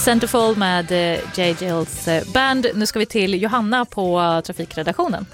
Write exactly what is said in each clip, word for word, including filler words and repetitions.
Centerfold med J Jills band. Nu ska vi till Johanna på trafikredaktionen.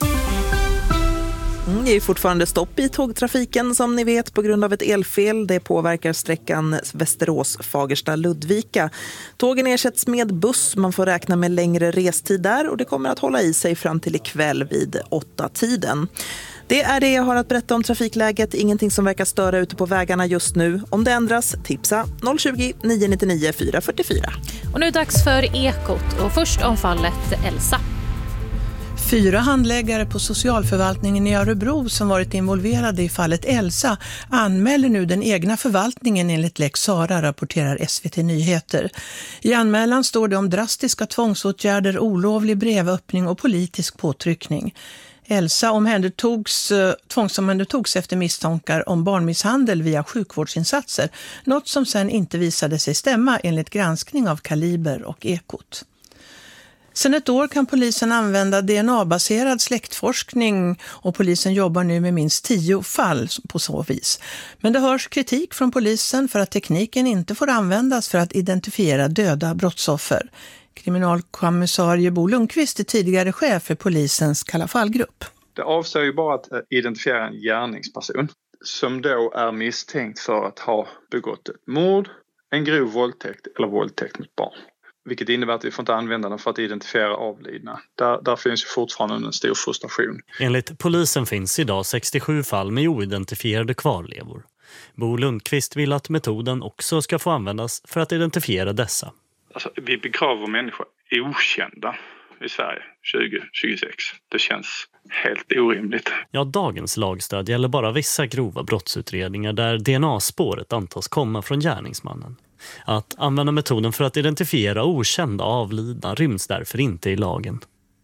Mm, det är fortfarande stopp i tågtrafiken som ni vet på grund av ett elfel. Det påverkar sträckan Västerås-Fagersta-Ludvika. Tågen ersätts med buss. Man får räkna med längre restid där och det kommer att hålla i sig fram till ikväll vid åtta tiden. Det är det jag har att berätta om trafikläget. Ingenting som verkar störa ute på vägarna just nu. Om det ändras, tipsa noll tjugo, nio nio nio, fyra fyra fyra. Och nu är det dags för Ekot och först om fallet Elsa. Fyra handläggare på socialförvaltningen i Örebro som varit involverade i fallet Elsa anmäler nu den egna förvaltningen enligt Lex Sara, rapporterar S V T Nyheter. I anmälan står det om drastiska tvångsåtgärder, olovlig brevöppning och politisk påtryckning. Elsa omhändertogs, tvångsomhändertogs efter misstankar om barnmisshandel via sjukvårdsinsatser, något som sen inte visade sig stämma enligt granskning av Kaliber och Ekot. Sedan ett år kan polisen använda D N A-baserad släktforskning och polisen jobbar nu med minst tio fall på så vis. Men det hörs kritik från polisen för att tekniken inte får användas för att identifiera döda brottsoffer. Kriminalkommissarie Bo Lundqvist är tidigare chef för polisens Kalla fallgrupp. Det avser ju bara att identifiera en gärningsperson som då är misstänkt för att ha begått ett mord, en grov våldtäkt eller våldtäkt mot barn. Vilket innebär att vi får inte använda den för att identifiera avlidna. Där, där finns ju fortfarande en stor frustration. Enligt polisen finns idag sextiosju fall med oidentifierade kvarlevor. Bo Lundqvist vill att metoden också ska få användas för att identifiera dessa. Alltså, vi begraver människor okända i Sverige tjugo tjugosex. Det känns helt orimligt. Ja, dagens lagstöd gäller bara vissa grova brottsutredningar där D N A-spåret antas komma från gärningsmannen. Att använda metoden för att identifiera okända avlidna ryms därför inte i lagen.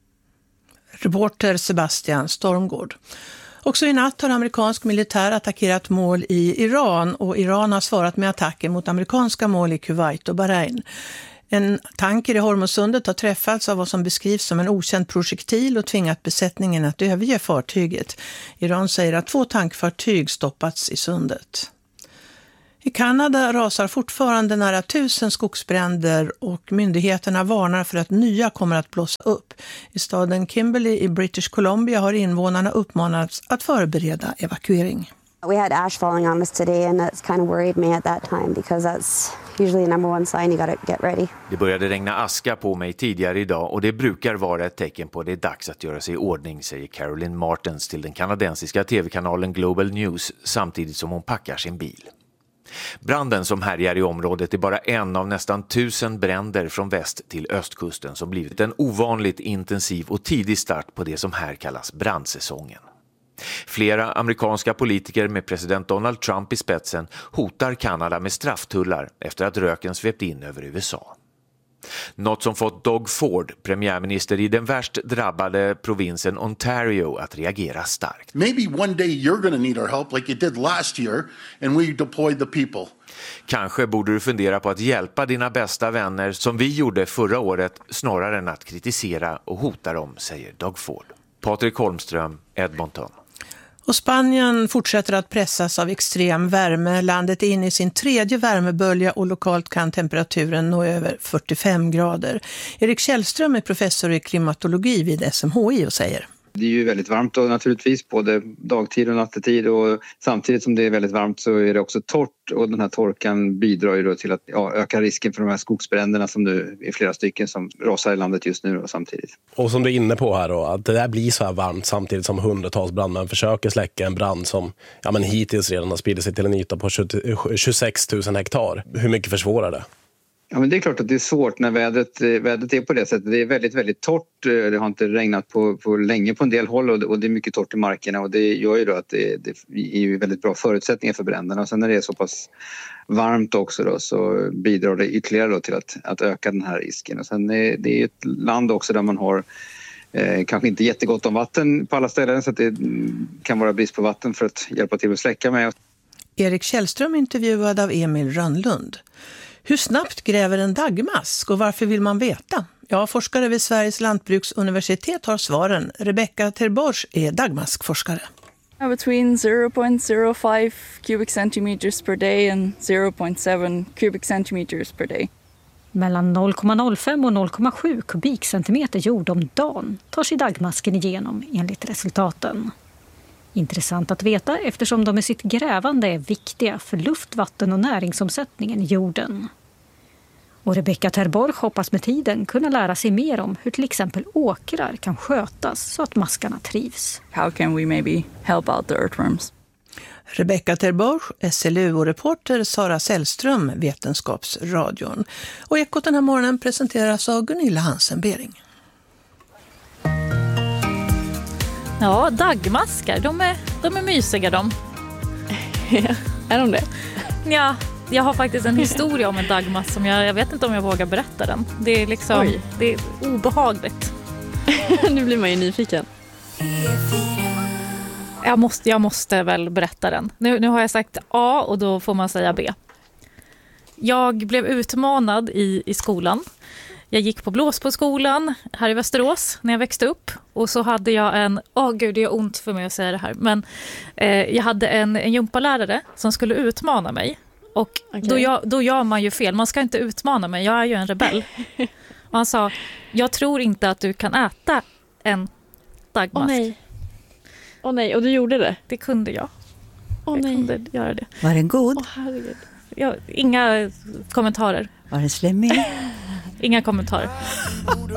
Reporter Sebastian Stormgård. Också i natt har amerikansk militär attackerat mål i Iran och Iran har svarat med attacker mot amerikanska mål i Kuwait och Bahrain. En tanker i Hormuzsundet har träffats av vad som beskrivs som en okänd projektil och tvingat besättningen att överge fartyget. Iran säger att två tankfartyg stoppats i sundet. I Kanada rasar fortfarande nära tusen skogsbränder och myndigheterna varnar för att nya kommer att blossa upp. I staden Kimberley i British Columbia har invånarna uppmanats att förbereda evakuering. We had ash falling on us today and that's kind of worried me at that time because that's usually the number one sign you got to get ready. Det började regna aska på mig tidigare idag och det brukar vara ett tecken på att det är dags att göra sig i ordning, säger Caroline Martens till den kanadensiska tv-kanalen Global News samtidigt som hon packar sin bil. Branden som härjar i området är bara en av nästan tusen bränder från väst till östkusten som blivit en ovanligt intensiv och tidig start på det som här kallas brandsäsongen. Flera amerikanska politiker med president Donald Trump i spetsen hotar Kanada med strafftullar efter att röken svept in över U S A. Något som fått Doug Ford, premiärminister i den värst drabbade provinsen Ontario, att reagera starkt. Maybe one day you're going to need our help like you did last year and we deployed the people. Kanske borde du fundera på att hjälpa dina bästa vänner som vi gjorde förra året snarare än att kritisera och hota dem, säger Doug Ford. Patrik Holmström, Edmonton. Och Spanien fortsätter att pressas av extrem värme. Landet är inne i sin tredje värmebölja och lokalt kan temperaturen nå över fyrtiofem grader. Erik Källström är professor i klimatologi vid S M H I och säger: Det är ju väldigt varmt då, naturligtvis, både dagtid och nattetid, och samtidigt som det är väldigt varmt så är det också torrt, och den här torkan bidrar ju då till att ja, öka risken för de här skogsbränderna som nu är flera stycken som rasar i landet just nu då, samtidigt. Och som du är inne på här då, att det där blir så här varmt samtidigt som hundratals brandmän försöker släcka en brand som ja, men hittills redan har spridit sig till en yta på tjugosex tusen hektar. Hur mycket försvårar det? Ja, men det är klart att det är svårt när vädret, vädret är på det sättet. Det är väldigt, väldigt torrt. Det har inte regnat på, på länge på en del håll och det, och det är mycket torrt i markerna. Och det gör ju då att det, det är ju väldigt bra förutsättningar för bränderna. Och sen när det är så pass varmt också då, så bidrar det ytterligare då till att, att öka den här risken. Och sen är det är ett land också där man har eh, kanske inte jättegott om vatten på alla ställen. Så att det kan vara brist på vatten för att hjälpa till att släcka med. Erik Källström intervjuad av Emil Rönnlund. Hur snabbt gräver en daggmask och varför vill man veta? Ja, forskare vid Sveriges lantbruksuniversitet har svaren. Rebecca Terborch är daggmaskforskare. Between zero point zero five cubic centimeters per day and zero point seven cubic centimeters per day. Mellan noll komma noll fem och noll komma sju kubikcentimeter jord om dagen tar sig daggmasken igenom enligt resultaten. Intressant att veta eftersom de med sitt grävande är viktiga för luft, vatten och näringsomsättningen i jorden. Och Rebecca Terborg hoppas med tiden kunna lära sig mer om hur till exempel åkrar kan skötas så att maskarna trivs. How can we maybe help out the earthworms? Rebecca Terborg, S L U och-reporter Sara Sällström, Vetenskapsradion. Och Ekot den här morgonen presenteras av Gunilla Hansen-Bering. Ja, daggmaskar, de är, de är mysiga de. Är de det? Ja, jag har faktiskt en historia om en daggmask som jag, jag vet inte om jag vågar berätta den. Det är liksom, Oj. det är obehagligt. Nu blir man ju nyfiken. Jag måste, jag måste väl berätta den. Nu, nu har jag sagt A och då får man säga B. Jag blev utmanad i, i skolan. Jag gick på blås på skolan här i Västerås när jag växte upp. Och så hade jag en, åh oh gud det är ont för mig att säga det här. Men eh, jag hade en, en gympalärare som skulle utmana mig. Och okay. då, jag, då gör man ju fel. Man ska inte utmana mig, jag är ju en rebell. Och han sa, jag tror inte att du kan äta en daggmask. Åh oh, nej. Åh oh, nej, och du gjorde det? Det kunde jag. Åh oh, nej. Jag kunde göra det. Var den god? Åh oh, herregud. Jag, inga kommentarer. Var den slemmig? Inga kommentarer.